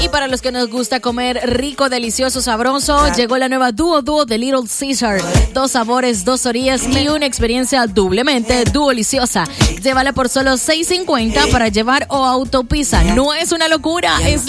Y para los que nos gusta comer rico, delicioso, sabroso, llegó la nueva Duo de Little Caesar. 2 sabores, 2 orillas y una experiencia doblemente deliciosa. Llévala por solo $6.50 para llevar o autopizza. No es una locura, es